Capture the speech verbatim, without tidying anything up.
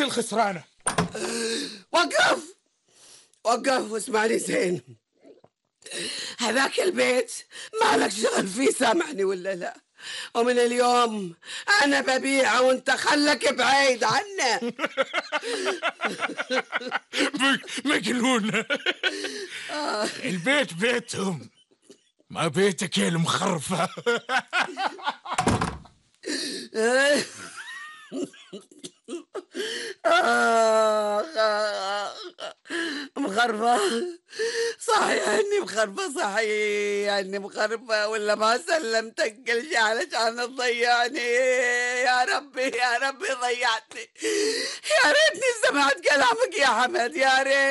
الخسرانة. وقف وقف واسمعني زين، هذاك البيت مالك شغل فيه، سامعني ولا لا؟ ومن اليوم أنا ببيعه وأنت خلك بعيد عنه. مجنون. البيت بيتهم، ما بيتك يا المخرفة. مخرفة صحيح اني مخرفة، صحيح اني مخرفة، ولا ما سلمتك كل شيء علشان تضيعني. يا ربي يا ربي ضيعتني، يا ريتني سمعت كلامك يا حمد، يا ريت.